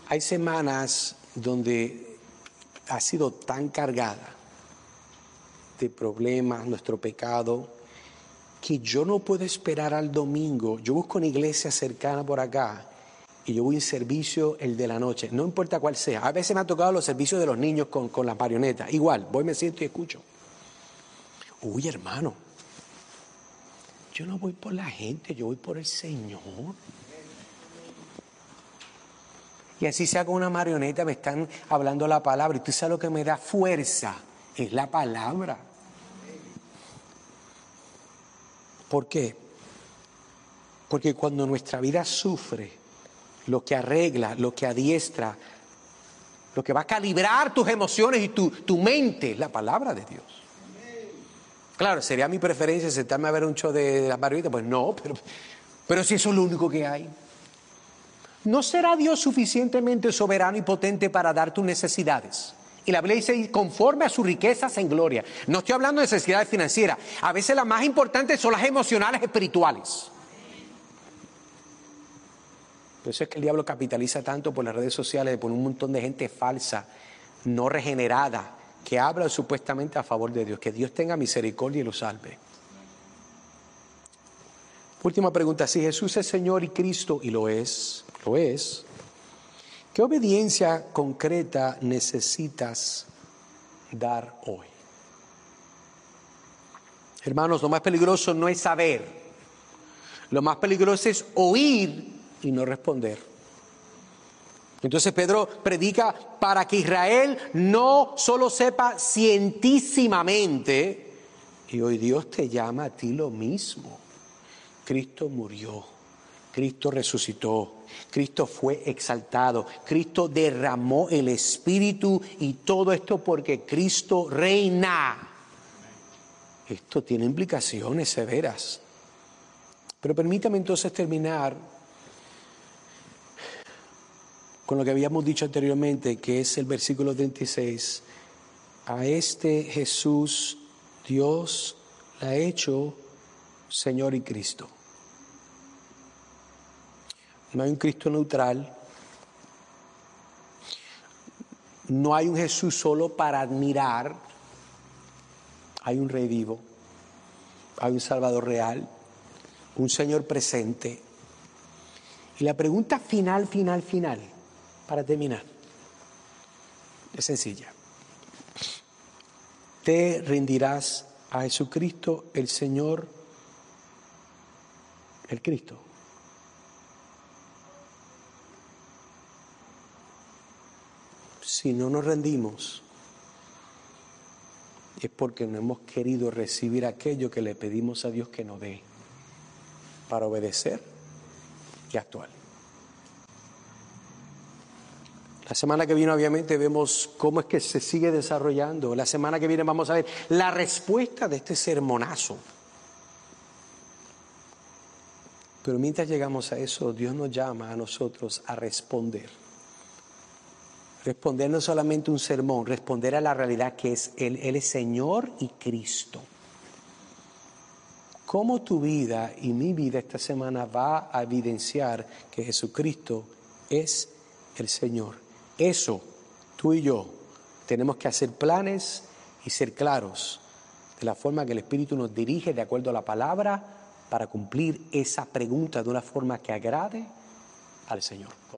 Hay semanas donde ha sido tan cargada de problemas, nuestro pecado, que yo no puedo esperar al domingo. Yo busco una iglesia cercana por acá y yo voy a un servicio, el de la noche, no importa cuál sea. A veces me han tocado los servicios de los niños con las marionetas. Igual, voy, me siento y escucho. Uy, hermano, yo no voy por la gente, yo voy por el Señor. Y así sea con una marioneta, me están hablando la palabra. Y tú sabes lo que me da fuerza, es la palabra. ¿Por qué? Porque cuando nuestra vida sufre, lo que arregla, lo que adiestra, lo que va a calibrar tus emociones y tu mente, es la palabra de Dios. Claro, sería mi preferencia sentarme a ver un show de la marioneta. Pues no, pero si eso es lo único que hay. ¿No será Dios suficientemente soberano y potente para dar tus necesidades? Y la Biblia dice, conforme a sus riquezas en gloria. No estoy hablando de necesidades financieras. A veces las más importantes son las emocionales espirituales. Por eso es que el diablo capitaliza tanto por las redes sociales, por un montón de gente falsa, no regenerada, que habla supuestamente a favor de Dios. Que Dios tenga misericordia y lo salve. Última pregunta, si Jesús es Señor y Cristo, y lo es, ¿qué obediencia concreta necesitas dar hoy? Hermanos, lo más peligroso no es saber, lo más peligroso es oír y no responder. Entonces Pedro predica para que Israel no solo sepa cientísimamente, y hoy Dios te llama a ti lo mismo. Cristo murió, Cristo resucitó, Cristo fue exaltado, Cristo derramó el Espíritu y todo esto porque Cristo reina. Esto tiene implicaciones severas. Pero permítame entonces terminar con lo que habíamos dicho anteriormente, que es el versículo 36. A este Jesús Dios le ha hecho Señor y Cristo. No hay un Cristo neutral. No hay un Jesús solo para admirar. Hay un Rey vivo. Hay un Salvador real. Un Señor presente. Y la pregunta final, para terminar, es sencilla. ¿Te rendirás a Jesucristo, el Señor, el Cristo? Si no nos rendimos, es porque no hemos querido recibir aquello que le pedimos a Dios que nos dé para obedecer y actuar. La semana que viene obviamente vemos cómo es que se sigue desarrollando. La semana que viene vamos a ver la respuesta de este sermonazo. Pero mientras llegamos a eso, Dios nos llama a nosotros a responder. Responder no solamente un sermón, responder a la realidad que es Él es Señor y Cristo. ¿Cómo tu vida y mi vida esta semana va a evidenciar que Jesucristo es el Señor? Eso, tú y yo, tenemos que hacer planes y ser claros de la forma que el Espíritu nos dirige de acuerdo a la palabra para cumplir esa pregunta de una forma que agrade al Señor.